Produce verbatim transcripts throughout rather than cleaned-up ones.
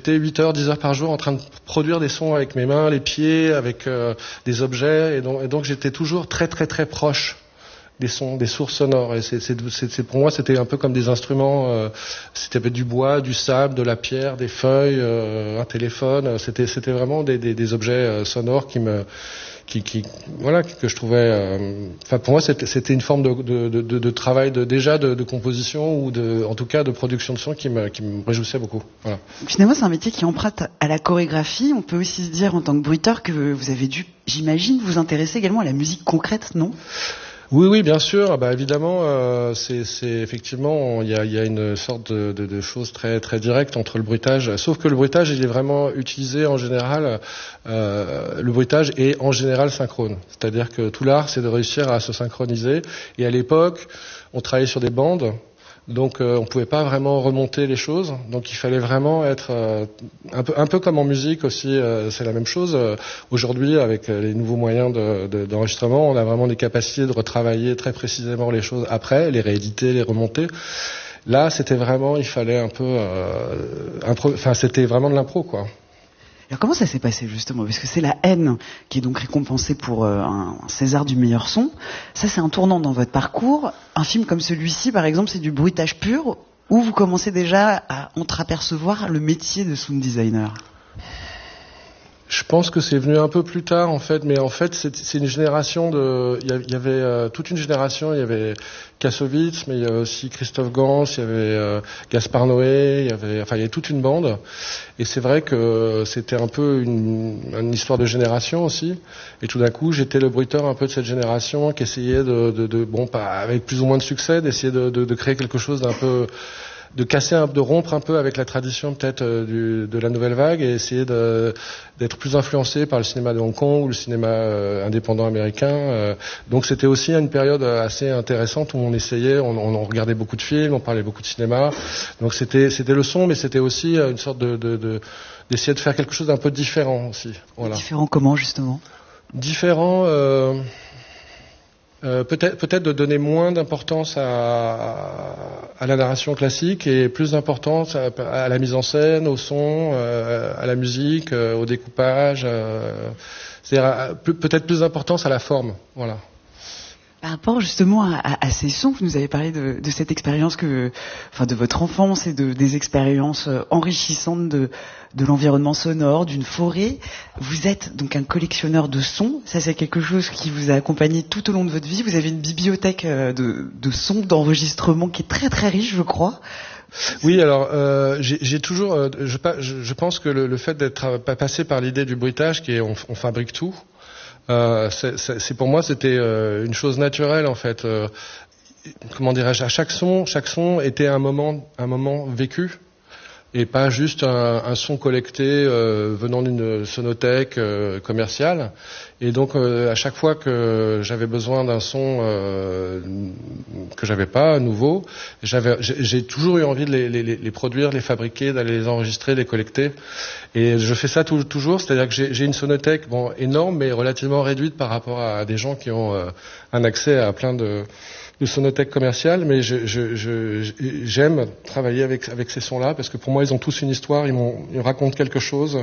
j'étais huit heures, dix heures par jour en train de produire des sons avec mes mains, les pieds, avec euh, des objets, et donc, et donc j'étais toujours très très très proche des sons, des sources sonores. Et c'est, c'est, c'est, c'est pour moi, c'était un peu comme des instruments. Euh, c'était du bois, du sable, de la pierre, des feuilles, euh, un téléphone. C'était, c'était vraiment des, des, des objets euh, sonores qui me, qui, qui, voilà, que je trouvais. Enfin, euh, pour moi, c'était, c'était une forme de, de, de, de, de travail, de, déjà de, de composition ou de, en tout cas, de production de son qui me, qui me réjouissait beaucoup. Voilà. Finalement, c'est un métier qui emprunte à la chorégraphie. On peut aussi se dire, en tant que bruiteur, que vous avez dû, j'imagine, vous intéresser également à la musique concrète, non ? Oui, oui, bien sûr. Bah, évidemment, euh, c'est, c'est effectivement, il y a, y a une sorte de, de, de chose très, très directe entre le bruitage. Sauf que le bruitage, il est vraiment utilisé en général. Euh, le bruitage est en général synchrone. C'est-à-dire que tout l'art, c'est de réussir à se synchroniser. Et à l'époque, on travaillait sur des bandes. Donc euh, on pouvait pas vraiment remonter les choses, donc il fallait vraiment être euh, un peu un peu comme en musique aussi, euh, c'est la même chose. Euh, aujourd'hui, avec les nouveaux moyens de, de, d'enregistrement, on a vraiment des capacités de retravailler très précisément les choses après, les rééditer, les remonter. Là, c'était vraiment, il fallait un peu, euh, impro- enfin c'était vraiment de l'impro, quoi. Alors comment ça s'est passé justement ? Parce que c'est La Haine qui est donc récompensée pour euh, un, un César du meilleur son. Ça, c'est un tournant dans votre parcours. Un film comme celui-ci, par exemple, c'est du bruitage pur, où vous commencez déjà à entreapercevoir le métier de sound designer. Je pense que c'est venu un peu plus tard, en fait, mais en fait, c'est, c'est une génération de... Il y avait euh, toute une génération, il y avait Kassovitz, mais il y avait aussi Christophe Gans, il y avait euh, Gaspard Noé, il y avait... Enfin, il y avait toute une bande. Et c'est vrai que c'était un peu une, une histoire de génération aussi. Et tout d'un coup, j'étais le bruiteur un peu de cette génération qui essayait de... de, de bon, pas avec plus ou moins de succès, d'essayer de, de, de créer quelque chose d'un peu... de casser, un, de rompre un peu avec la tradition peut-être euh, du, de la nouvelle vague et essayer de, d'être plus influencé par le cinéma de Hong Kong ou le cinéma euh, indépendant américain. Euh, donc c'était aussi une période assez intéressante où on essayait, on, on regardait beaucoup de films, on parlait beaucoup de cinéma. Donc c'était, c'était le son, mais c'était aussi une sorte de, de, de d'essayer de faire quelque chose d'un peu différent aussi. Voilà. Différent comment justement ? Différent. Euh, Euh, peut-être, peut-être de donner moins d'importance à, à la narration classique et plus d'importance à, à la mise en scène, au son, euh, à la musique, euh, au découpage. Euh, c'est-à-dire à, peut-être plus d'importance à la forme. Voilà. Par rapport justement à, à, à ces sons, vous nous avez parlé de, de cette expérience que, enfin, de votre enfance et de, des expériences enrichissantes de, de l'environnement sonore, d'une forêt. Vous êtes donc un collectionneur de sons. Ça, c'est quelque chose qui vous a accompagné tout au long de votre vie. Vous avez une bibliothèque de, de sons, d'enregistrements qui est très très riche, je crois. Oui, alors euh, j'ai, j'ai toujours, euh, je, je pense que le, le fait d'être passé par l'idée du bruitage, qui est on, on fabrique tout. Euh, c'est, c'est, c'est pour moi c'était euh, une chose naturelle en fait. Euh, comment dirais-je, à chaque son, chaque son était un moment, un moment vécu et pas juste un, un son collecté euh, venant d'une sonothèque euh, commerciale. Et donc euh, à chaque fois que j'avais besoin d'un son euh, que j'avais pas nouveau, j'avais, j'ai, j'ai toujours eu envie de les, les, les produire, les fabriquer, d'aller les enregistrer, les collecter. Et je fais ça tout, toujours, c'est-à-dire que j'ai, j'ai une sonothèque bon énorme mais relativement réduite par rapport à des gens qui ont euh, un accès à plein de de sonothèque commerciale, mais je, je, je, j'aime travailler avec, avec ces sons-là, parce que pour moi, ils ont tous une histoire, ils, m'ont, ils racontent quelque chose,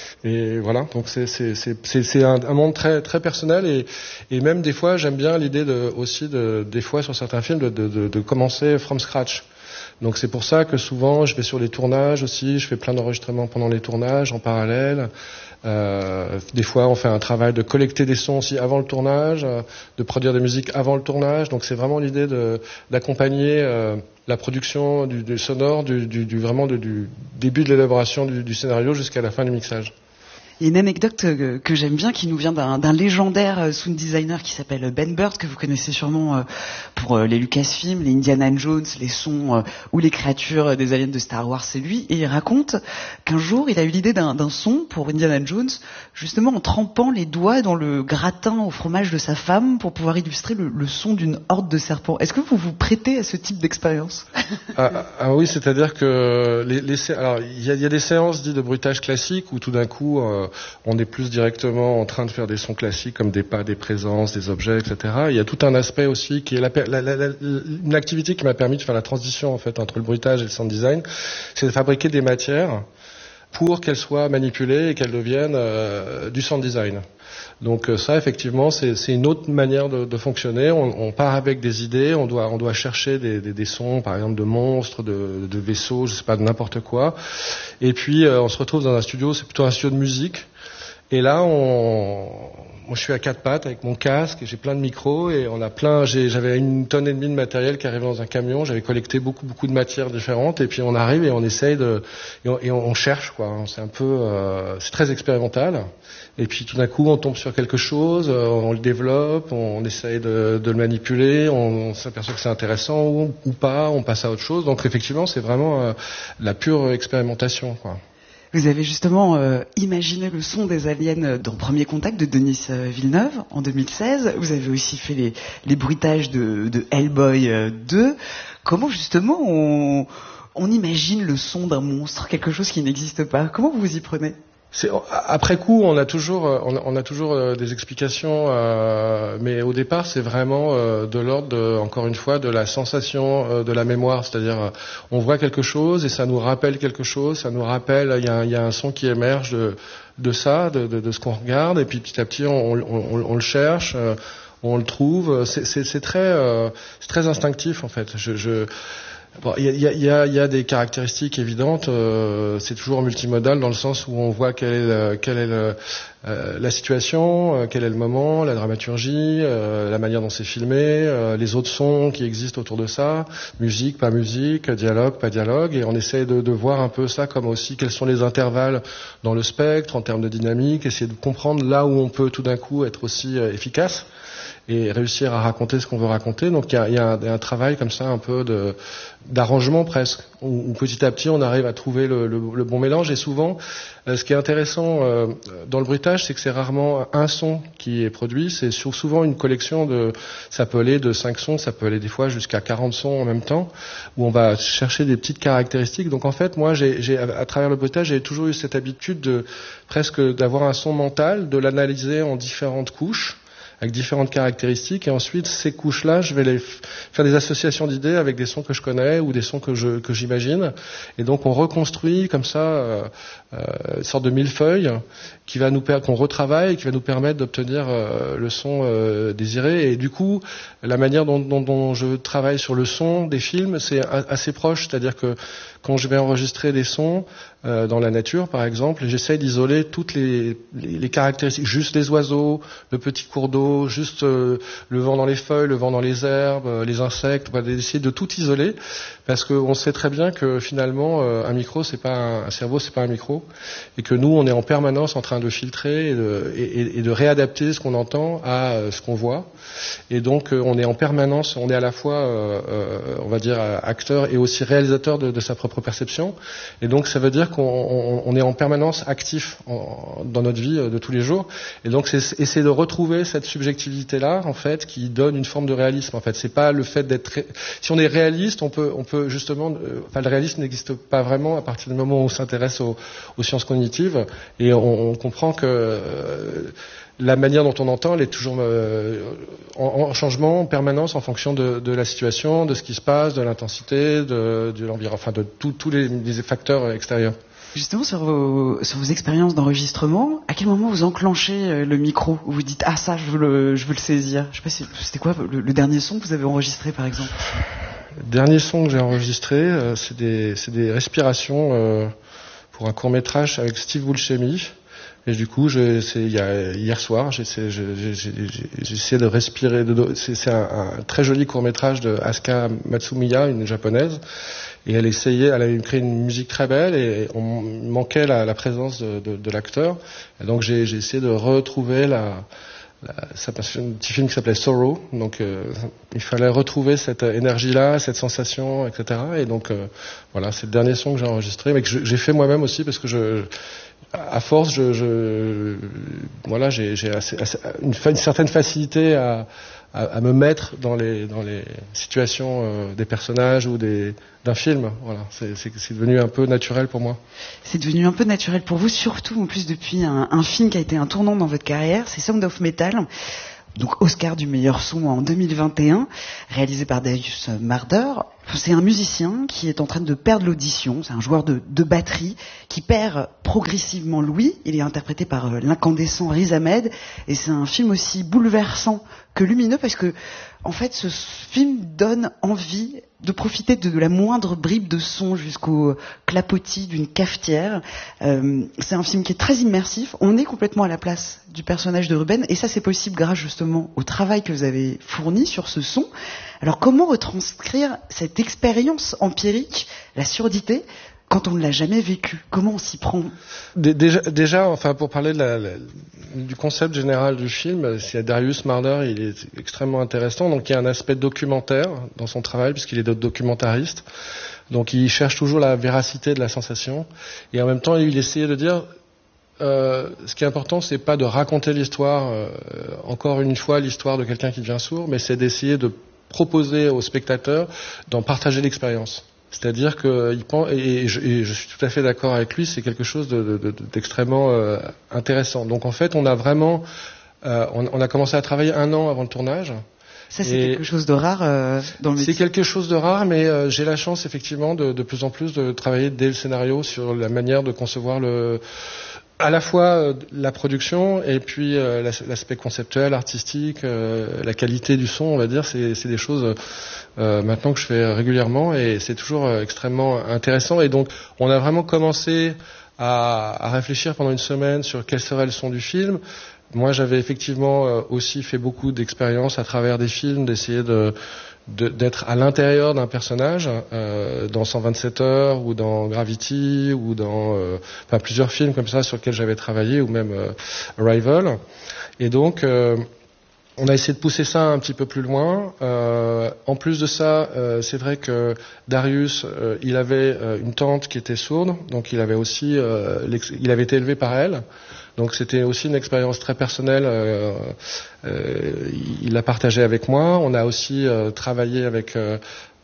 et voilà, donc c'est, c'est, c'est, c'est, c'est un, un monde très, très personnel, et, et même des fois, j'aime bien l'idée de, aussi, de, des fois, sur certains films, de, de, de, de commencer from scratch. Donc c'est pour ça que souvent, je vais sur les tournages aussi, je fais plein d'enregistrements pendant les tournages, en parallèle. Euh, des fois, on fait un travail de collecter des sons aussi avant le tournage, euh, de produire des musiques avant le tournage. Donc, c'est vraiment l'idée de, d'accompagner euh, la production du, du sonore, du, du, du vraiment de, du début de l'élaboration du, du scénario jusqu'à la fin du mixage. Il y a une anecdote que, que j'aime bien qui nous vient d'un, d'un légendaire sound designer qui s'appelle Ben Burtt, que vous connaissez sûrement pour les Lucasfilms, les Indiana Jones, les sons ou les créatures des aliens de Star Wars, c'est lui. Et il raconte qu'un jour, il a eu l'idée d'un, d'un son pour Indiana Jones, justement en trempant les doigts dans le gratin au fromage de sa femme pour pouvoir illustrer le, le son d'une horde de serpents. Est-ce que vous vous prêtez à ce type d'expérience ? ah, ah oui, c'est-à-dire que les, les alors il y a, y a des séances dites de bruitage classique où tout d'un coup euh, on est plus directement en train de faire des sons classiques comme des pas, des présences, des objets, et cetera. Il y a tout un aspect aussi qui est la, la, la, la, une activité qui m'a permis de faire la transition en fait entre le bruitage et le sound design, c'est de fabriquer des matières pour qu'elles soient manipulées et qu'elles deviennent euh, du sound design. Donc euh, ça, effectivement, c'est, c'est une autre manière de, de fonctionner. On, on part avec des idées, on doit, on doit chercher des, des, des sons, par exemple de monstres, de, de vaisseaux, je sais pas, de n'importe quoi. Et puis euh, on se retrouve dans un studio, c'est plutôt un studio de musique. Et là, on, moi, je suis à quatre pattes avec mon casque, et j'ai plein de micros, et on a plein. J'ai, j'avais une tonne et demie de matériel qui arrivait dans un camion. J'avais collecté beaucoup, beaucoup de matières différentes, et puis on arrive et on essaye de, et on, et on cherche, quoi. C'est un peu, euh, c'est très expérimental. Et puis tout d'un coup, on tombe sur quelque chose, on le développe, on essaye de, de le manipuler, on, on s'aperçoit que c'est intéressant ou, ou pas, on passe à autre chose. Donc effectivement, c'est vraiment euh, la pure expérimentation, quoi. Vous avez justement euh, imaginé le son des aliens dans Premier Contact de Denis euh, Villeneuve en deux mille seize. Vous avez aussi fait les, les bruitages de, de Hellboy euh, deux. Comment justement on, on imagine le son d'un monstre, quelque chose qui n'existe pas? Comment vous vous y prenez? C'est, après coup, on a toujours, on a, on a toujours euh, des explications, euh, mais au départ, c'est vraiment euh, de l'ordre, de, encore une fois, de la sensation euh, de la mémoire. C'est-à-dire, euh, on voit quelque chose et ça nous rappelle quelque chose, ça nous rappelle, il y a, il y a un son qui émerge de, de ça, de, de, de ce qu'on regarde, et puis petit à petit, on, on, on, on le cherche, euh, on le trouve. C'est, c'est, c'est très, euh, c'est très instinctif en fait. Je, je Bon, il y a, y, a, y a des caractéristiques évidentes. Euh, c'est toujours multimodal dans le sens où on voit quelle est, le, quelle est le, euh, la situation, euh, quel est le moment, la dramaturgie, euh, la manière dont c'est filmé, euh, les autres sons qui existent autour de ça, musique, pas musique, dialogue, pas dialogue, et on essaie de, de voir un peu ça comme aussi quels sont les intervalles dans le spectre en termes de dynamique, essayer de comprendre là où on peut tout d'un coup être aussi euh, efficace et réussir à raconter ce qu'on veut raconter. Donc il y a, y a un, un travail comme ça un peu de, d'arrangement presque, où, où petit à petit on arrive à trouver le, le, le bon mélange. Et souvent, euh, ce qui est intéressant euh, dans le bruitage, c'est que c'est rarement un son qui est produit, c'est sur, souvent une collection de, ça peut aller de cinq sons, ça peut aller des fois jusqu'à quarante sons en même temps, où on va chercher des petites caractéristiques. Donc en fait, moi, j'ai, j'ai à, à travers le bruitage, j'ai toujours eu cette habitude de presque d'avoir un son mental, de l'analyser en différentes couches, avec différentes caractéristiques, et ensuite ces couches-là, je vais les f- faire des associations d'idées avec des sons que je connais ou des sons que je que j'imagine, et donc on reconstruit comme ça euh, euh, une sorte de millefeuille qui va nous per- qu'on retravaille et qui va nous permettre d'obtenir euh, le son euh, désiré. Et du coup, la manière dont, dont, dont je travaille sur le son des films, c'est a- assez proche, c'est-à-dire que quand je vais enregistrer des sons euh, dans la nature, par exemple, j'essaie d'isoler toutes les, les, les caractéristiques, juste les oiseaux, le petit cours d'eau, juste euh, le vent dans les feuilles, le vent dans les herbes, euh, les insectes, on va essayer de tout isoler, parce qu'on sait très bien que finalement, euh, un micro, c'est pas un, un cerveau, c'est pas un micro, et que nous, on est en permanence en train de filtrer et de, et, et de réadapter ce qu'on entend à euh, ce qu'on voit. Et donc, euh, on est en permanence, on est à la fois, euh, euh, on va dire, acteur et aussi réalisateur de, de sa propre perception. Et donc, ça veut dire qu'on on, on est en permanence actif en, dans notre vie euh, de tous les jours. Et donc, c'est essayer de retrouver cette subjectivité-là, en fait, qui donne une forme de réalisme. En fait, c'est pas le fait d'être. Ré... Si on est réaliste, on peut, on peut justement. Euh, enfin, le réalisme n'existe pas vraiment à partir du moment où on s'intéresse aux, aux sciences cognitives, et on, on comprend que. Euh, la manière dont on entend, elle est toujours euh, en, en changement, en permanence, en fonction de, de la situation, de ce qui se passe, de l'intensité, de, de l'environnement, enfin de tous les, les facteurs extérieurs. Justement, sur vos, sur vos expériences d'enregistrement, à quel moment vous enclenchez le micro, où vous dites « Ah, ça, je veux le, je veux le saisir ». Je sais pas si c'était quoi le, le dernier son que vous avez enregistré, par exemple? Le dernier son que j'ai enregistré, euh, c'est des, c'est des respirations euh, pour un court-métrage avec Steve Buscemi. Et du coup, je, c'est, il y a, hier soir, j'ai essayé de respirer. De, c'est c'est un, un très joli court-métrage de Asuka Matsumiya, une japonaise. Et elle essayait, elle avait créé une musique très belle et on manquait la, la présence de, de, de l'acteur. Et donc j'ai essayé de retrouver la... la ça passait un petit film qui s'appelait Sorrow. Donc euh, il fallait retrouver cette énergie-là, cette sensation, et cetera. Et donc euh, voilà, c'est le dernier son que j'ai enregistré, mais que j'ai fait moi-même aussi parce que je... À force, je, je voilà, j'ai une, une certaine facilité à, à, à me mettre dans les dans les situations euh, des personnages ou des d'un film. Voilà, c'est devenu un peu naturel pour moi. C'est devenu un peu naturel pour vous, surtout en plus depuis un, un film qui a été un tournant dans votre carrière, c'est Sound of Metal. Donc Oscar du meilleur son en deux mille vingt et un, réalisé par Darius Marder. C'est un musicien qui est en train de perdre l'audition, c'est un joueur de, de batterie qui perd progressivement l'ouïe. Il est interprété par euh, l'incandescent Riz Ahmed et c'est un film aussi bouleversant que lumineux parce que, en fait, ce film donne envie de profiter de, de la moindre bribe de son jusqu'au clapotis d'une cafetière. Euh, c'est un film qui est très immersif. On est complètement à la place du personnage de Ruben et ça c'est possible grâce justement au travail que vous avez fourni sur ce son. Alors comment retranscrire cette expérience empirique, la surdité, quand on ne l'a jamais vécu? Comment on s'y prend? Déjà, déjà, enfin, pour parler de la, la, du concept général du film, c'est Darius Marder, il est extrêmement intéressant. Donc, il y a un aspect documentaire dans son travail, puisqu'il est documentariste. Donc, il cherche toujours la véracité de la sensation. Et en même temps, il essayait de dire, euh, ce qui est important, c'est pas de raconter l'histoire, euh, encore une fois, l'histoire de quelqu'un qui devient sourd, mais c'est d'essayer de proposer aux spectateurs d'en partager l'expérience. C'est-à-dire que il pense, et je, et je suis tout à fait d'accord avec lui, c'est quelque chose de, de, de, d'extrêmement euh, intéressant. Donc en fait, on a vraiment, euh, on, on a commencé à travailler un an avant le tournage. Ça, c'est quelque chose de rare euh, dans le métier. C'est quelque chose de rare, mais euh, j'ai la chance effectivement de, de plus en plus de travailler dès le scénario sur la manière de concevoir le, à la fois euh, la production et puis euh, l'aspect conceptuel, artistique, euh, la qualité du son, on va dire, c'est, c'est des choses euh, maintenant que je fais régulièrement et c'est toujours euh, extrêmement intéressant. Et donc, on a vraiment commencé à, à réfléchir pendant une semaine sur quel serait le son du film. Moi, j'avais effectivement euh, aussi fait beaucoup d'expériences à travers des films, d'essayer de, de d'être à l'intérieur d'un personnage, euh, dans cent vingt-sept heures ou dans Gravity ou dans euh, enfin plusieurs films comme ça sur lesquels j'avais travaillé ou même euh, Arrival. Et donc, euh, on a essayé de pousser ça un petit peu plus loin. Euh, en plus de ça, euh, c'est vrai que Darius, euh, il avait euh, une tante qui était sourde, donc il avait aussi, euh, il avait été élevé par elle. Donc c'était aussi une expérience très personnelle. Euh, euh, il l'a partagé avec moi. On a aussi euh, travaillé avec euh,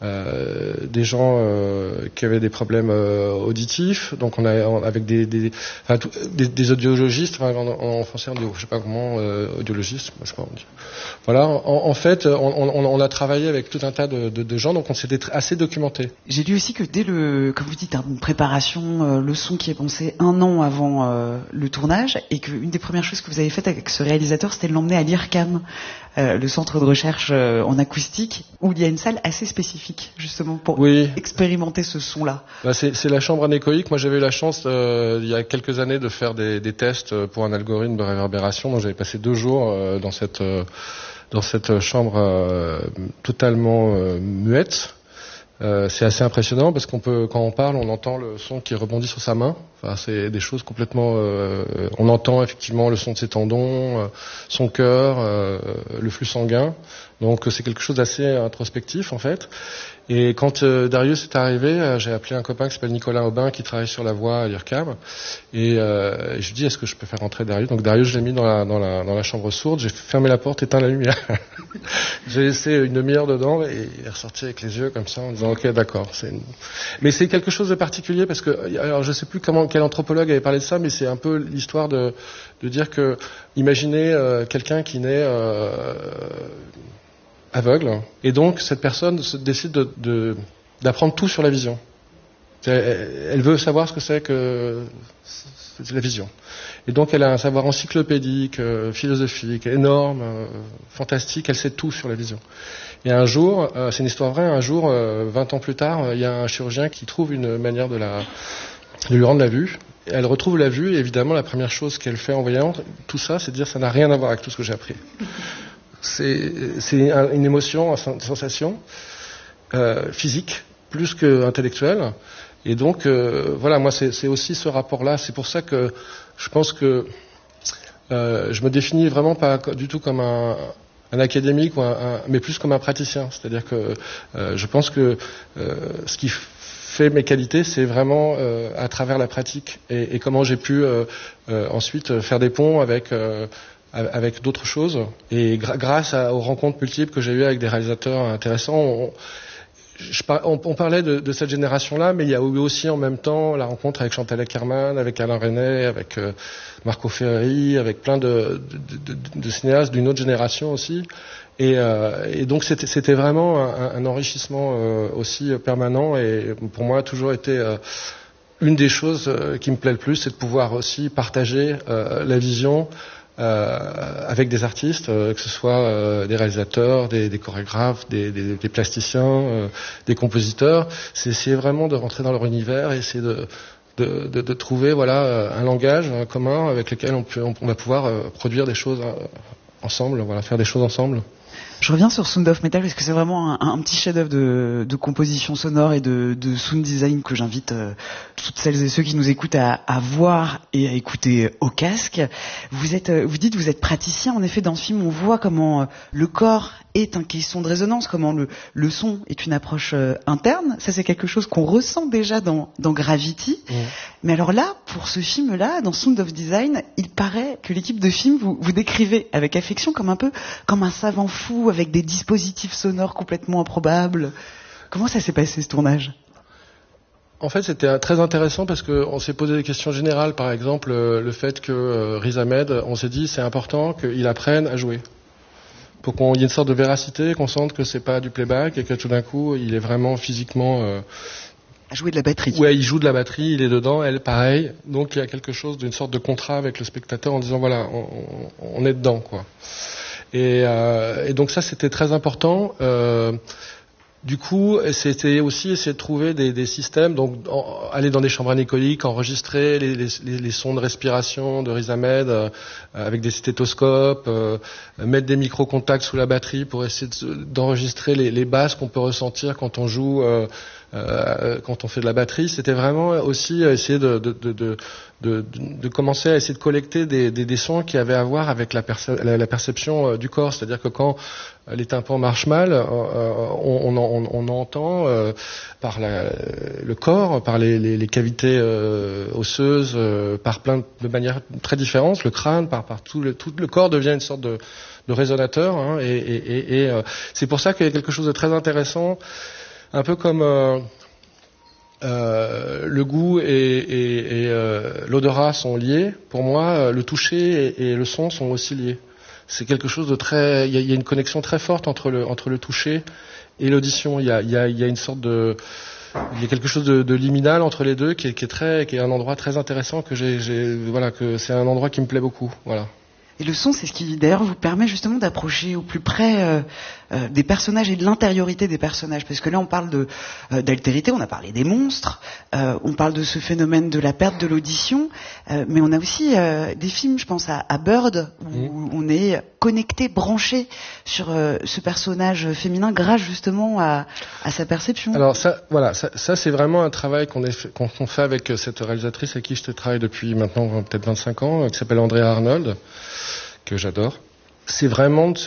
euh, des gens euh, qui avaient des problèmes euh, auditifs. Donc on a avec des des, enfin, tout, des, des audiologistes. Enfin, en, en français on dit, je sais pas comment, euh, audiologiste. Je sais pas. On dit. Voilà. En, en fait, on, on, on a travaillé avec tout un tas de, de, de gens. Donc on s'était assez documenté. J'ai lu aussi que dès le, comme vous dites, hein, une préparation, euh, le son qui est pensé un an avant euh, le tournage. Et qu'une des premières choses que vous avez faites avec ce réalisateur, c'était de l'emmener à l'I R C A M, euh, le centre de recherche euh, en acoustique, où il y a une salle assez spécifique, justement, pour oui. expérimenter ce son-là. Bah c'est, c'est la chambre anéchoïque. Moi, j'avais eu la chance, euh, il y a quelques années, de faire des, des tests pour un algorithme de réverbération. Donc, j'avais passé deux jours euh, dans cette euh, dans cette chambre euh, totalement euh, muette. Euh, c'est assez impressionnant parce qu'on peut, quand on parle, on entend le son qui rebondit sur sa main. Enfin, c'est des choses complètement. Euh, on entend effectivement le son de ses tendons, euh, son cœur, euh, le flux sanguin. Donc c'est quelque chose d'assez introspectif en fait. Et quand euh, Darius est arrivé, euh, j'ai appelé un copain qui s'appelle Nicolas Aubin qui travaille sur la voix à l'I R C A M. Et, euh, et je lui dis, est-ce que je peux faire rentrer Darius? Donc Darius, je l'ai mis dans la, dans la, dans la chambre sourde. J'ai fermé la porte, éteint la lumière. J'ai laissé une demi-heure dedans et il est ressorti avec les yeux comme ça en disant, ok, d'accord. C'est une... Mais c'est quelque chose de particulier parce que, alors je sais plus comment quel anthropologue avait parlé de ça, mais c'est un peu l'histoire de, de dire que, imaginez euh, quelqu'un qui naît euh, aveugle, et donc cette personne se décide de, de, d'apprendre tout sur la vision. Elle, elle veut savoir ce que c'est que c'est la vision. Et donc elle a un savoir encyclopédique, euh, philosophique, énorme, euh, fantastique, elle sait tout sur la vision. Et un jour, euh, c'est une histoire vraie, un jour, euh, vingt ans plus tard, il y a un chirurgien qui trouve une manière de, la, de lui rendre la vue. Elle retrouve la vue, et évidemment la première chose qu'elle fait en voyant tout ça, c'est de dire ça n'a rien à voir avec tout ce que j'ai appris. C'est, c'est une émotion, une sensation euh, physique, plus qu'intellectuelle. Et donc, euh, voilà, moi, c'est, c'est aussi ce rapport-là. C'est pour ça que je pense que euh, je me définis vraiment pas du tout comme un, un académique, ou un, un, mais plus comme un praticien. C'est-à-dire que euh, je pense que euh, ce qui fait mes qualités, c'est vraiment euh, à travers la pratique et, et comment j'ai pu euh, euh, ensuite faire des ponts avec... Euh, avec d'autres choses, et gra- grâce à, aux rencontres multiples que j'ai eues avec des réalisateurs intéressants, on, je, on, on parlait de, de cette génération-là, mais il y a eu aussi en même temps la rencontre avec Chantal Akerman, avec Alain Resnais, avec euh, Marco Ferreri, avec plein de, de, de, de cinéastes d'une autre génération aussi. Et, euh, et donc c'était, c'était vraiment un, un enrichissement euh, aussi permanent. Et pour moi, a toujours été euh, une des choses euh, qui me plaît le plus, c'est de pouvoir aussi partager euh, la vision Euh, avec des artistes, euh, que ce soit euh, des réalisateurs, des, des chorégraphes, des, des, des plasticiens, euh, des compositeurs. C'est essayer vraiment de rentrer dans leur univers et essayer de, de, de, de trouver voilà un langage un commun avec lequel on, peut, on, on va pouvoir euh, produire des choses euh, ensemble, voilà, faire des choses ensemble. Je reviens sur Sound of Metal parce que c'est vraiment un, un petit chef-d'œuvre de, de composition sonore et de, de sound design que j'invite euh, toutes celles et ceux qui nous écoutent à, à voir et à écouter au casque. Vous êtes, vous dites, vous êtes praticien. En effet, dans ce film, on voit comment euh, le corps est un caisson de résonance, comment le, le son est une approche euh, interne. Ça, c'est quelque chose qu'on ressent déjà dans, dans Gravity. Mmh. Mais alors là, pour ce film-là, dans Sound of Design, il paraît que l'équipe de film vous, vous décrivez avec affection comme un peu comme un savant fou avec des dispositifs sonores complètement improbables. Comment ça s'est passé ce tournage ? En fait, c'était très intéressant parce qu'on s'est posé des questions générales. Par exemple, le fait que euh, Riz Ahmed, on s'est dit c'est important qu'il apprenne à jouer. Pour qu'il y ait une sorte de véracité, qu'on sente que c'est pas du playback et que tout d'un coup, il est vraiment physiquement... Euh, à jouer de la batterie. Ouais, il joue de la batterie, il est dedans, elle pareil. Donc il y a quelque chose d'une sorte de contrat avec le spectateur en disant voilà, on, on est dedans, quoi. Et, euh, et donc ça, c'était très important. Euh, du coup, c'était aussi essayer de trouver des, des systèmes, donc en, aller dans des chambres anéchoïques, enregistrer les, les, les sons de respiration de Riz Ahmed euh, avec des stéthoscopes, euh, mettre des micro-contacts sous la batterie pour essayer de, d'enregistrer les, les basses qu'on peut ressentir quand on joue, euh, euh, quand on fait de la batterie. C'était vraiment aussi essayer de, de, de, de De, de, de commencer à essayer de collecter des, des, des sons qui avaient à voir avec la, perce- la, la perception euh, du corps. C'est-à-dire que quand euh, les tympans marchent mal, euh, on, on, on, on entend euh, par la, le corps, par les, les, les cavités euh, osseuses, euh, par plein de, de manières très différentes. Le crâne, par, par tout, le, tout le corps devient une sorte de, de résonateur. Hein, et et, et, et euh, c'est pour ça qu'il y a quelque chose de très intéressant, un peu comme... Euh, Euh, le goût et, et, et euh, l'odorat sont liés. Pour moi, le toucher et, et le son sont aussi liés. C'est quelque chose de très. Il y a, il y a une connexion très forte entre le entre le toucher et l'audition. Il y a, il y a, il y a une sorte de. Il y a quelque chose de, de liminal entre les deux qui est, qui est très, qui est un endroit très intéressant que j'ai, j'ai, voilà, que c'est un endroit qui me plaît beaucoup. Voilà. Et le son, c'est ce qui d'ailleurs vous permet justement d'approcher au plus près euh, euh, des personnages et de l'intériorité des personnages. Parce que là, on parle de, euh, d'altérité, on a parlé des monstres, euh, on parle de ce phénomène de la perte de l'audition, euh, mais on a aussi euh, des films, je pense à, à Bird, où mmh. on est connecté, branché sur euh, ce personnage féminin grâce justement à, à sa perception. Alors ça, voilà, ça, ça c'est vraiment un travail qu'on, est fait, qu'on, qu'on fait avec cette réalisatrice avec qui je travaille depuis maintenant peut-être vingt-cinq ans, qui s'appelle Andrea Arnold, que j'adore. C'est vraiment de se...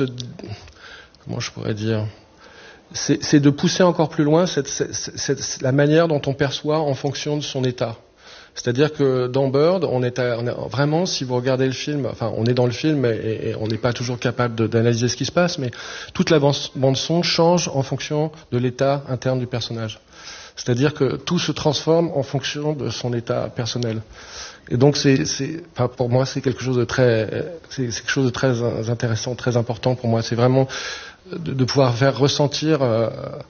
Comment je pourrais dire c'est, c'est de pousser encore plus loin cette, cette, cette, la manière dont on perçoit en fonction de son état. C'est-à-dire que dans Bird, on est, à, on est vraiment, si vous regardez le film, enfin, on est dans le film et, et on n'est pas toujours capable de, d'analyser ce qui se passe, mais toute la bande son change en fonction de l'état interne du personnage. C'est-à-dire que tout se transforme en fonction de son état personnel. Et donc, c'est, c'est, enfin, pour moi, c'est quelque chose de très, c'est, c'est quelque chose de très intéressant, très important pour moi. C'est vraiment de, de pouvoir faire ressentir euh,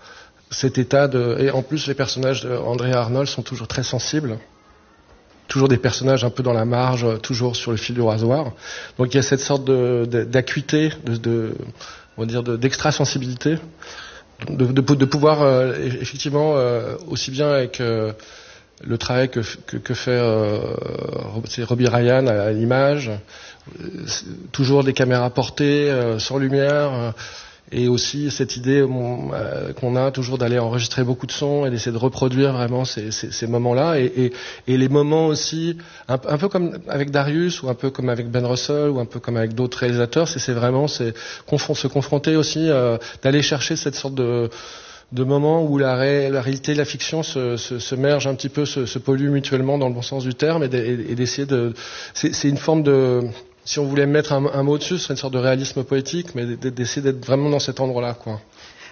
cet état de. Et en plus, les personnages d'Andrea Arnold sont toujours très sensibles. Toujours des personnages un peu dans la marge, toujours sur le fil du rasoir. Donc, il y a cette sorte de, de, d'acuité, de, de, on va dire, de, d'extrasensibilité, de, de, de pouvoir euh, effectivement euh, aussi bien avec euh, le travail que, que, que fait euh, c'est Robbie Ryan à, à l'image, euh, toujours des caméras portées, euh, sans lumière, euh, et aussi cette idée euh, qu'on a toujours d'aller enregistrer beaucoup de sons et d'essayer de reproduire vraiment ces, ces, ces moments-là, et, et, et les moments aussi, un, un peu comme avec Darius, ou un peu comme avec Ben Russell, ou un peu comme avec d'autres réalisateurs, c'est, c'est vraiment c'est, confron- se confronter aussi, euh, d'aller chercher cette sorte de de moments où la, ré, la réalité et la fiction se, se, se mergent un petit peu, se, se polluent mutuellement dans le bon sens du terme, et, de, et, et d'essayer de... C'est, c'est une forme de... Si on voulait mettre un, un mot dessus, ce serait une sorte de réalisme poétique, mais d'essayer d'être vraiment dans cet endroit-là, quoi.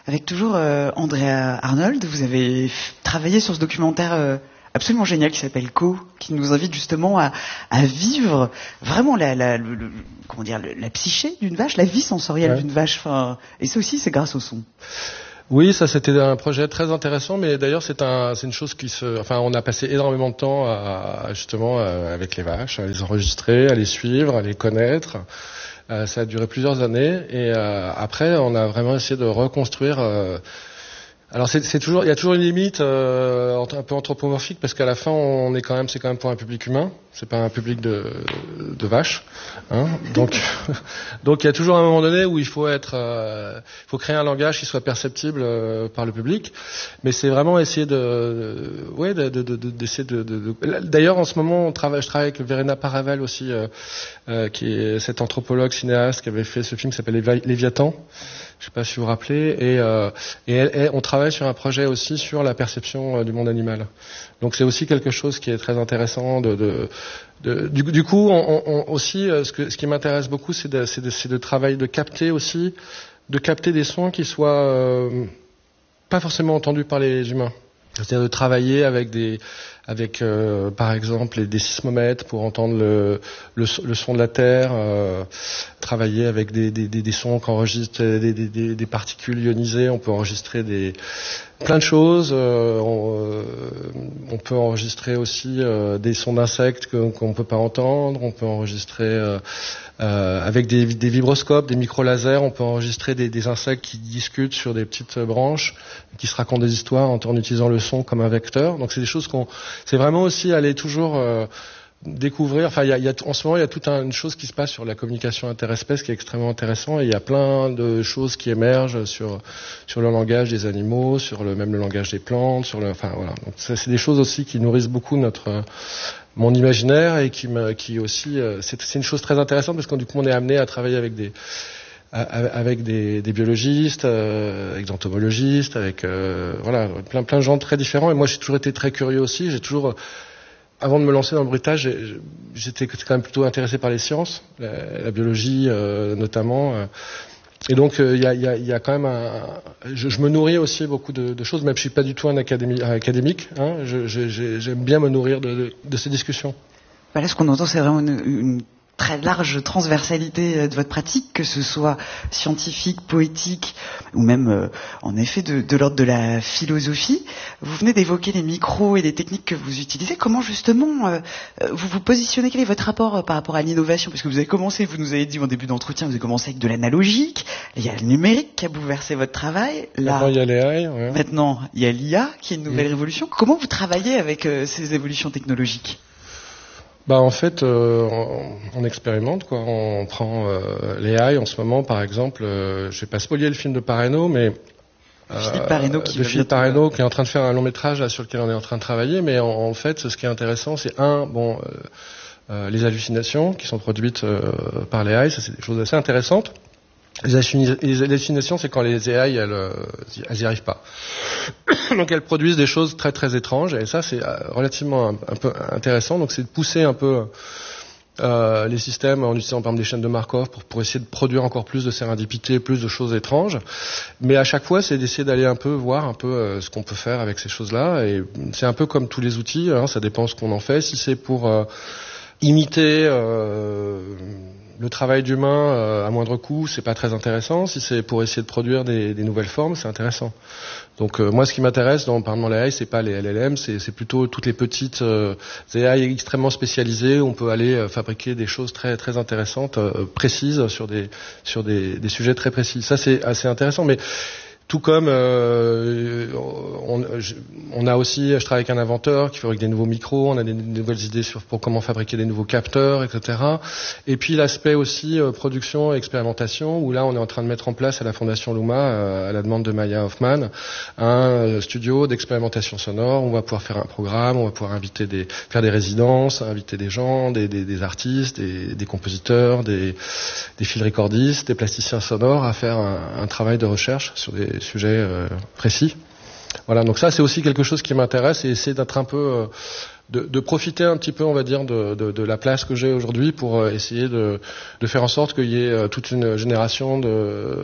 Avec toujours euh, Andrea Arnold, vous avez f- travaillé sur ce documentaire euh, absolument génial qui s'appelle Co, qui nous invite justement à, à vivre vraiment la, la, le, le, comment dire, le, la psyché d'une vache, la vie sensorielle ouais. d'une vache. Enfin, et ça aussi, c'est grâce au son. Oui, ça c'était un projet très intéressant, mais d'ailleurs c'est un, c'est une chose qui se, enfin on a passé énormément de temps à, justement à, avec les vaches, à les enregistrer, à les suivre, à les connaître. Euh, ça a duré plusieurs années et euh, après on a vraiment essayé de reconstruire. Euh, alors c'est, c'est toujours, il y a toujours une limite euh, un peu anthropomorphique parce qu'à la fin on est quand même, c'est quand même pour un public humain, c'est pas un public de, de vaches, hein. Donc, donc il y a toujours un moment donné où il faut être, euh, il faut créer un langage qui soit perceptible euh, par le public, mais c'est vraiment essayer de, de ouais, de, de, de, d'essayer de, de, de. D'ailleurs en ce moment on travaille, je travaille avec Verena Paravel aussi, euh, euh, qui est cette anthropologue cinéaste qui avait fait ce film qui s'appelle Léviathan. Je sais pas si vous vous rappelez, et, euh, et, et on travaille sur un projet aussi sur la perception euh, du monde animal. Donc c'est aussi quelque chose qui est très intéressant. De, de, de du, du coup, on, on, aussi, euh, ce, que, ce qui m'intéresse beaucoup, c'est de, c'est, de, c'est de travailler, de capter aussi, de capter des sons qui soient euh, pas forcément entendus par les humains. C'est-à-dire de travailler avec des, avec euh, par exemple des sismomètres pour entendre le, le, le son de la terre, euh, travailler avec des, des, des, des sons qu'enregistrent des, des, des particules ionisées. On peut enregistrer des plein de choses. Euh, on, euh, on peut enregistrer aussi euh, des sons d'insectes que, qu'on ne peut pas entendre. On peut enregistrer euh, euh, avec des, des vibroscopes, des micro-lasers. On peut enregistrer des, des insectes qui discutent sur des petites branches, qui se racontent des histoires en, en utilisant le son comme un vecteur. Donc c'est des choses qu'on, c'est vraiment aussi aller toujours euh, découvrir. Enfin, il y a, il y a, en ce moment, il y a toute un, une chose qui se passe sur la communication interespèce qui est extrêmement intéressant. Et il y a plein de choses qui émergent sur sur le langage des animaux, sur le même le langage des plantes, sur le. Enfin voilà. Donc ça, c'est des choses aussi qui nourrissent beaucoup notre euh, mon imaginaire et qui me, qui aussi. Euh, c'est, c'est une chose très intéressante parce que du coup, on est amené à travailler avec des avec des, des biologistes, euh, avec des entomologistes, avec euh, voilà plein plein de gens très différents. Et moi, j'ai toujours été très curieux aussi. J'ai toujours, avant de me lancer dans le bruitage, j'étais quand même plutôt intéressé par les sciences, la, la biologie euh, notamment. Et donc, il euh, y, a, y, a, y a quand même un. Je, je me nourris aussi beaucoup de, de choses, même si je suis pas du tout un académi, académique. Hein, je, je, j'aime bien me nourrir de, de, de ces discussions. Voilà, ce qu'on entend, c'est vraiment une, une très large transversalité de votre pratique, que ce soit scientifique, poétique, ou même, euh, en effet, de, de l'ordre de la philosophie. Vous venez d'évoquer les micros et les techniques que vous utilisez. Comment, justement, euh, vous vous positionnez? Quel est votre rapport euh, par rapport à l'innovation? Parce que vous avez commencé, vous nous avez dit en début d'entretien, vous avez commencé avec de l'analogique. Il y a le numérique qui a bouleversé votre travail. Là, maintenant, il y a l'A I. Ouais. Maintenant, il y a l'I A, qui est une nouvelle mmh. révolution. Comment vous travaillez avec euh, ces évolutions technologiques? Bah en fait, euh, on, on expérimente quoi. On prend euh, les A I en ce moment, par exemple. Euh, je vais pas spoiler le film de Pareno, mais euh, Philippe Pareno qui, de Philippe Pareno qui est en train de faire un long métrage là, sur lequel on est en train de travailler. Mais en, en fait, ce qui est intéressant, c'est un bon euh, euh, les hallucinations qui sont produites euh, par les A I. Ça, c'est des choses assez intéressantes. Les hallucinations, c'est quand les A I, elles, elles y arrivent pas. Donc elles produisent des choses très très étranges, et ça c'est relativement un, un peu intéressant. Donc c'est de pousser un peu euh, les systèmes en utilisant par exemple des chaînes de Markov pour, pour essayer de produire encore plus de sérendipité, plus de choses étranges. Mais à chaque fois, c'est d'essayer d'aller un peu voir un peu euh, ce qu'on peut faire avec ces choses-là. Et c'est un peu comme tous les outils, hein, ça dépend ce qu'on en fait. Si c'est pour euh, imiter euh, le travail d'humain euh, à moindre coût, c'est pas très intéressant. Si c'est pour essayer de produire des, des nouvelles formes, c'est intéressant. Donc euh, moi, ce qui m'intéresse dans parlement l'A I, c'est pas les L L M, c'est, c'est plutôt toutes les petites euh, A I extrêmement spécialisées. Où on peut aller euh, fabriquer des choses très très intéressantes, euh, précises sur des sur des, des sujets très précis. Ça, c'est assez intéressant, mais tout comme euh, on, on a aussi, je travaille avec un inventeur qui fabrique des nouveaux micros, on a des nouvelles idées sur pour comment fabriquer des nouveaux capteurs, et cetera. Et puis l'aspect aussi euh, production et expérimentation, où là on est en train de mettre en place à la Fondation Luma, euh, à la demande de Maya Hoffman, un studio d'expérimentation sonore. On va pouvoir faire un programme, on va pouvoir inviter des, faire des résidences, inviter des gens, des, des, des artistes, des, des compositeurs, des, des field recordistes, des plasticiens sonores à faire un, un travail de recherche sur des sujets euh, précis. Voilà, donc ça c'est aussi quelque chose qui m'intéresse, et essayer d'être un peu, euh, de, de profiter un petit peu, on va dire, de, de, de la place que j'ai aujourd'hui pour euh, essayer de, de faire en sorte qu'il y ait euh, toute une génération de,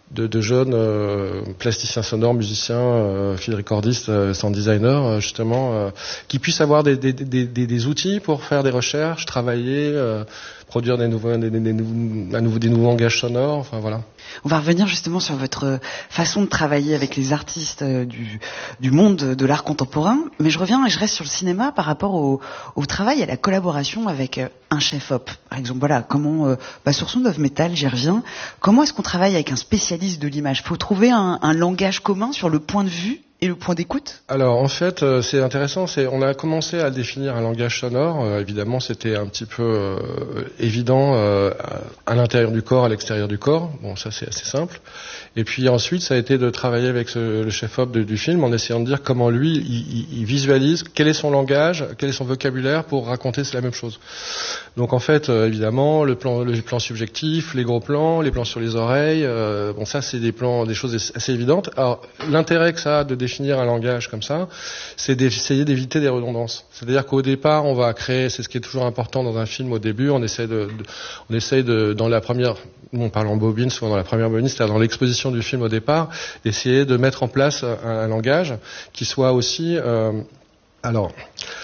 de, de jeunes euh, plasticiens sonores, musiciens, euh, field recordistes, euh, sound designers, euh, justement, euh, qui puissent avoir des, des, des, des, des outils pour faire des recherches, travailler, euh, produire des nouveaux, des, des, des, nouveaux, à nouveau, des nouveaux langages sonores, enfin voilà. On va revenir justement sur votre façon de travailler avec les artistes du, du monde de l'art contemporain, mais je reviens et je reste sur le cinéma par rapport au, au travail et à la collaboration avec un chef-op. Par exemple, voilà, comment, euh, bah, sur Sound of Metal, j'y reviens, comment est-ce qu'on travaille avec un spécialiste de l'image? Il faut trouver un, un langage commun sur le point de vue et le point d'écoute? Alors en fait, euh, c'est intéressant. C'est, on a commencé à définir un langage sonore. Euh, évidemment, c'était un petit peu euh, évident euh, à l'intérieur du corps, à l'extérieur du corps. Bon, ça c'est assez simple. Et puis ensuite, ça a été de travailler avec ce, le chef-op de, du film en essayant de dire comment lui, il, il visualise, quel est son langage, quel est son vocabulaire pour raconter c'est la même chose. Donc en fait, euh, évidemment, le plan, le plan subjectif, les gros plans, les plans sur les oreilles. Euh, bon, ça c'est des plans, des choses assez évidentes. Alors l'intérêt que ça a de définir un langage comme ça, c'est d'essayer d'éviter des redondances. C'est-à-dire qu'au départ, on va créer, c'est ce qui est toujours important dans un film au début, on essaie de, de on essaie de, dans la première, nous on parle en bobine, souvent dans la première bobine, c'est-à-dire dans l'exposition du film au départ, d'essayer de mettre en place un, un langage qui soit aussi, euh, alors,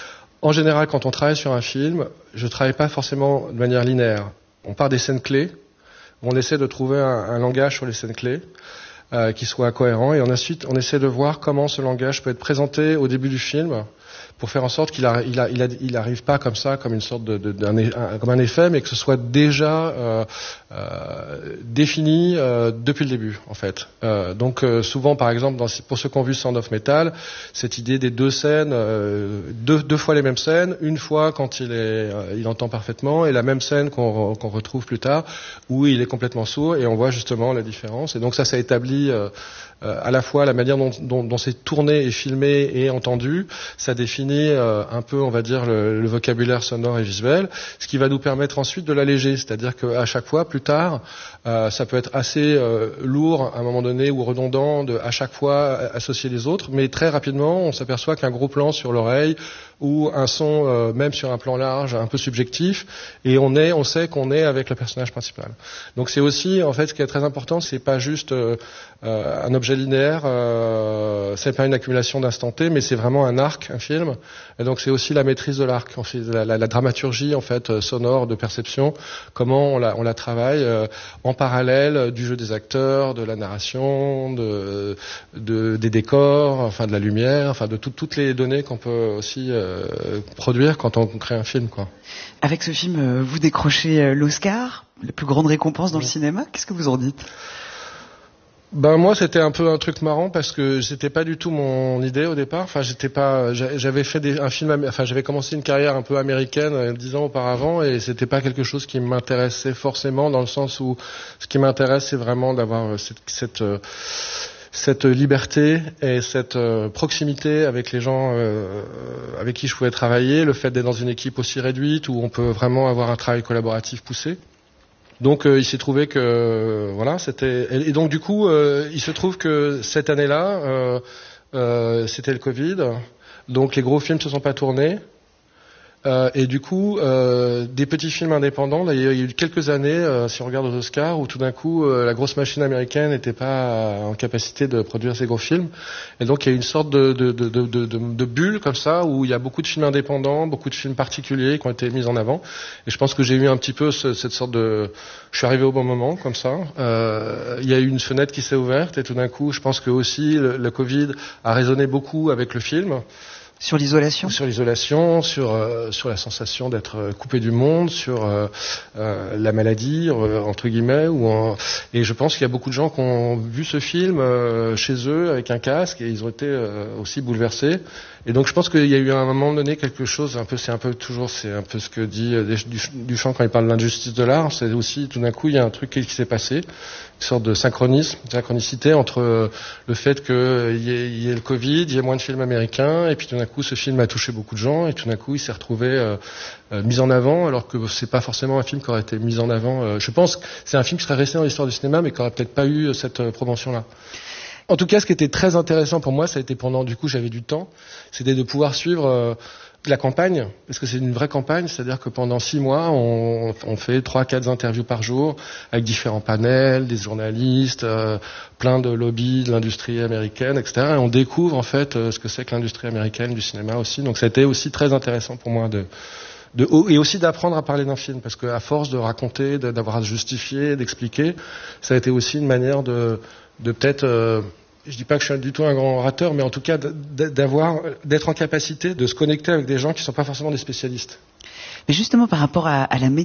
en général, quand on travaille sur un film, je travaille pas forcément de manière linéaire. On part des scènes clés, on essaie de trouver un, un langage sur les scènes clés, Euh, qui soit cohérent, et ensuite on essaie de voir comment ce langage peut être présenté au début du film pour faire en sorte qu'il a, il a, il a, il arrive pas comme ça, comme une sorte de, de d'un, un, comme un effet, mais que ce soit déjà euh, euh, défini euh, depuis le début, en fait. Euh, donc euh, souvent, par exemple, dans, pour ceux qui ont vu Sound of Metal, cette idée des deux scènes, euh, deux, deux fois les mêmes scènes, une fois quand il est, euh, il entend parfaitement, et la même scène qu'on, qu'on retrouve plus tard où il est complètement sourd, et on voit justement la différence. Et donc ça, ça établit euh, euh, à la fois la manière dont, dont, dont c'est tourné et filmé et entendu, ça définit euh, un peu, on va dire, le, le vocabulaire sonore et visuel, ce qui va nous permettre ensuite de l'alléger, c'est-à-dire qu'à chaque fois, plus tard, euh, ça peut être assez euh, lourd à un moment donné ou redondant de à chaque fois associer les autres, mais très rapidement, on s'aperçoit qu'un gros plan sur l'oreille ou un son euh, même sur un plan large, un peu subjectif, et on est, on sait qu'on est avec le personnage principal. Donc c'est aussi, en fait, ce qui est très important, c'est pas juste euh, euh, un objet linéaire, euh, c'est pas une accumulation d'instant T, mais c'est vraiment un arc, un film. Et donc c'est aussi la maîtrise de l'arc, en fait, la, la, la dramaturgie en fait sonore, de perception, comment on la, on la travaille euh, en parallèle du jeu des acteurs, de la narration, de, de des décors, enfin de la lumière, enfin de tout, toutes les données qu'on peut aussi euh, produire quand on crée un film, quoi. Avec ce film, vous décrochez l'Oscar, la plus grande récompense dans le cinéma. Qu'est-ce que vous en dites? Ben moi c'était un peu un truc marrant parce que c'était pas du tout mon idée au départ. Enfin j'étais pas, j'avais fait des, un film, enfin j'avais commencé une carrière un peu américaine euh, dix ans auparavant et c'était pas quelque chose qui m'intéressait forcément dans le sens où ce qui m'intéresse c'est vraiment d'avoir cette, cette euh, cette liberté et cette euh, proximité avec les gens euh, avec qui je pouvais travailler, le fait d'être dans une équipe aussi réduite où on peut vraiment avoir un travail collaboratif poussé. Donc euh, il s'est trouvé que euh, voilà, c'était et, et donc du coup euh, il se trouve que cette année-là euh, euh, c'était le Covid, donc les gros films se sont pas tournés. Euh, et du coup, euh, des petits films indépendants, là, il y a eu quelques années, euh, si on regarde aux Oscars, où tout d'un coup, euh, la grosse machine américaine n'était pas en capacité de produire ces gros films. Et donc, il y a eu une sorte de, de, de, de, de, de bulle comme ça, où il y a beaucoup de films indépendants, beaucoup de films particuliers qui ont été mis en avant. Et je pense que j'ai eu un petit peu ce, cette sorte de... Je suis arrivé au bon moment, comme ça. Euh, il y a eu une fenêtre qui s'est ouverte, et tout d'un coup, je pense que aussi, le, le Covid a résonné beaucoup avec le film. Sur l'isolation Sur l'isolation, sur euh, sur la sensation d'être coupé du monde, sur euh, euh, la maladie euh, entre guillemets, ou en... et je pense qu'il y a beaucoup de gens qui ont vu ce film euh, chez eux avec un casque et ils ont été euh, aussi bouleversés. Et donc je pense qu'il y a eu à un moment donné quelque chose, un peu, c'est un peu toujours, c'est un peu ce que dit euh, Duchamp quand il parle de l'injustice de l'art. C'est aussi tout d'un coup il y a un truc qui, qui s'est passé, une sorte de synchronisme, de synchronicité entre euh, le fait qu'il y, y ait le Covid, il y ait moins de films américains, et puis tout d'un coup ce film a touché beaucoup de gens, et tout d'un coup il s'est retrouvé euh, euh, mis en avant, alors que c'est pas forcément un film qui aurait été mis en avant. Euh, je pense que c'est un film qui serait resté dans l'histoire du cinéma, mais qui aurait peut-être pas eu cette euh, promotion-là. En tout cas, ce qui était très intéressant pour moi, ça a été pendant, du coup, j'avais du temps, c'était de pouvoir suivre euh, la campagne, parce que c'est une vraie campagne, c'est-à-dire que pendant six mois, on, on fait trois, quatre interviews par jour avec différents panels, des journalistes, euh, plein de lobbies de l'industrie américaine, et cetera. Et on découvre en fait euh, ce que c'est que l'industrie américaine du cinéma aussi. Donc ça a été aussi très intéressant pour moi de, de et aussi d'apprendre à parler d'un film, parce qu'à force de raconter, de, d'avoir à se justifier, d'expliquer, ça a été aussi une manière de, de peut-être euh, je dis pas que je suis du tout un grand orateur, mais en tout cas d'avoir, d'être en capacité de se connecter avec des gens qui ne sont pas forcément des spécialistes. Mais justement, par rapport à, à la médiation,